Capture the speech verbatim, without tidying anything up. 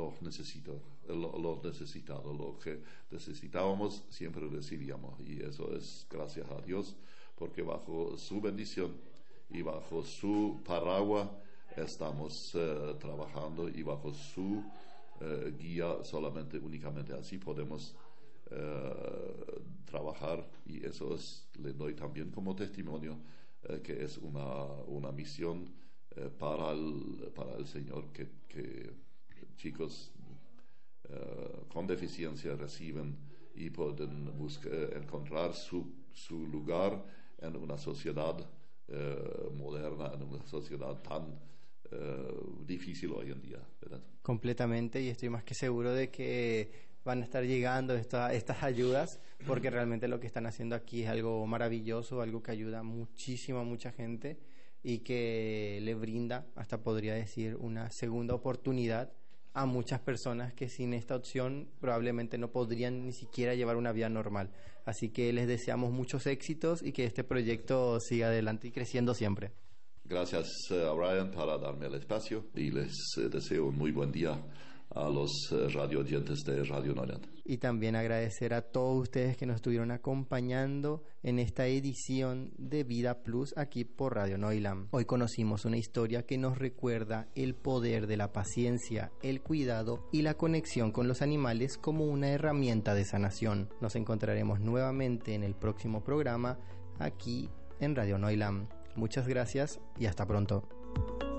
los necesito, los necesitados, lo que necesitábamos siempre recibíamos, y eso es gracias a Dios, porque bajo su bendición y bajo su paraguas estamos uh, trabajando, y bajo su uh, guía solamente, únicamente así podemos uh, trabajar, y eso es, le doy también como testimonio uh, que es una, una misión uh, para, el, para el Señor, que, que chicos uh, con deficiencia reciben y pueden buscar, encontrar su, su lugar en una sociedad uh, moderna, en una sociedad tan Uh, difícil hoy en día, ¿verdad? Completamente, y estoy más que seguro de que van a estar llegando esta, estas ayudas, porque realmente lo que están haciendo aquí es algo maravilloso, algo que ayuda muchísimo a mucha gente y que le brinda, hasta podría decir, una segunda oportunidad a muchas personas que sin esta opción probablemente no podrían ni siquiera llevar una vida normal. Así que les deseamos muchos éxitos y que este proyecto siga adelante y creciendo siempre. Gracias a uh, Brian para darme el espacio, y les uh, deseo un muy buen día a los uh, radio oyentes de Radio Neuland. Y también agradecer a todos ustedes que nos estuvieron acompañando en esta edición de Vida Plus aquí por Radio Neuland. Hoy conocimos una historia que nos recuerda el poder de la paciencia, el cuidado y la conexión con los animales como una herramienta de sanación. Nos encontraremos nuevamente en el próximo programa aquí en Radio Neuland. Muchas gracias y hasta pronto.